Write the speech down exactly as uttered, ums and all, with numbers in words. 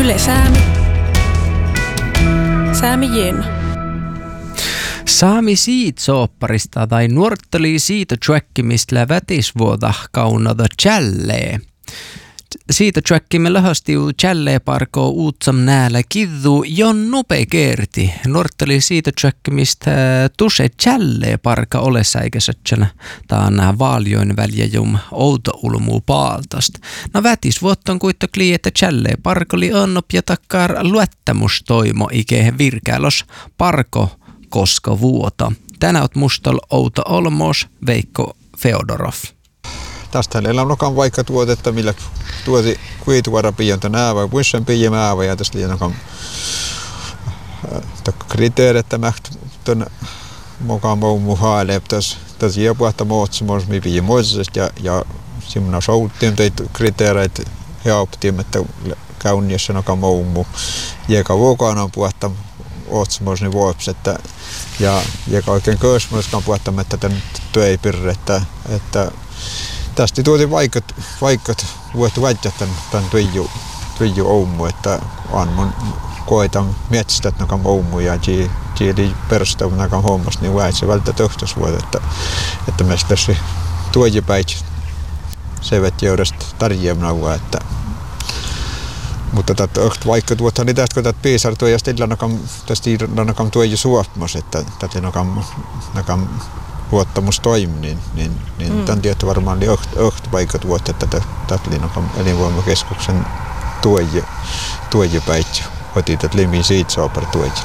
Yle Säämi. Säämi Jenna. Saami siitsoopparista tai nuortteli siitä träkkimistä vätisvuota kaunada tjällee. Siitä träkkimme löhöstiu tjällee parkoo uutsam näällä kiddu jon nupe kerti. Nuortteli siitä träkkimistä tuse tjällee parka olessäikäsötsänä. Taan vaaljoin väljäjum outoulmuu paaltost. No vätisvuotta on kuitenkin, että tjällee parkoli onnop ja takkar luettamustoimo ike virkäälos parko koska vuota. Tänään oot mustol outo olmos Veikko Feodorov. Tästä meillä on nokan vaikka tuotetta, millä tuoti kuituara piionta näävä, vuosen piimäävä ja tästä liian nokan kriteerit, että mä tuon mukaan muun muhaan leptäs tässä jopuhta muutsamus mi viimoisesta ja ja semmoinen souttiin teitä kriteereitä helptiin, että kauniissa nokan muun mu joka vuokaan on puhta ootsamus niin vuops, että ja joka oikein köysmöskan puhta, että tämän työipirre, että että tästä tuotiin vaikat, vaikat vuotta vaikka tämän, tämän tuiju, tuiju oumu, että annan koetan miettiä nokan oumu ja tiedä perustavun nokan hommasta, niin vai se välttää töhtäs vuotta, että, että meistä tässä tuojipäit sevet joudesta tarjoamana, että mutta tätä vaikka tuottaa niin tästä kun tätä piisartua ja sitten nokan tästä nokan tuoju suopmas, että tätä nokan nokan luottamus toimi, niin, niin, niin mm. tämän tietty varmaan oli öht vaikka vuotta, että tätä oli elinvoimakeskuksen tuoji, tuojipäit, otin tätä limiin siitä soopar tuoji.